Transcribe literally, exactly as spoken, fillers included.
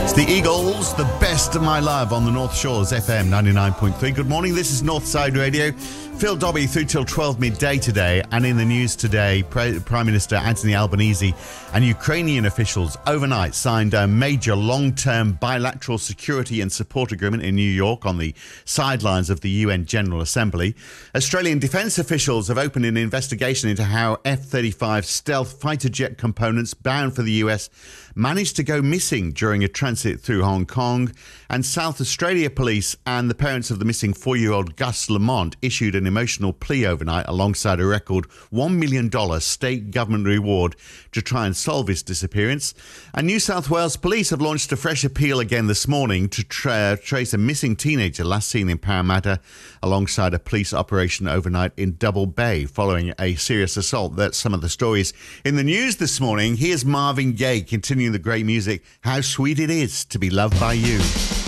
The Eagles, the best of my love on the North Shores F M ninety-nine point three. Good morning, this is Northside Radio. Phil Dobbie through till twelve midday today. And in the news today, Prime Minister Anthony Albanese and Ukrainian officials overnight signed a major long-term bilateral security and support agreement in New York on the sidelines of the U N General Assembly. Australian defence officials have opened an investigation into how F thirty-five stealth fighter jet components bound for the U S managed to go missing during a transit through Hong Kong. And South Australia police and the parents of the missing four-year-old Gus Lamont issued an emotional plea overnight alongside a record one million dollars state government reward to try and solve his disappearance. And New South Wales police have launched a fresh appeal again this morning to tra- trace a missing teenager last seen in Parramatta alongside a police operation overnight in Double Bay following a serious assault. That's some of the stories in the news this morning. Here's Marvin Gaye continuing the great music, How Sweet It Is to Be Loved by You.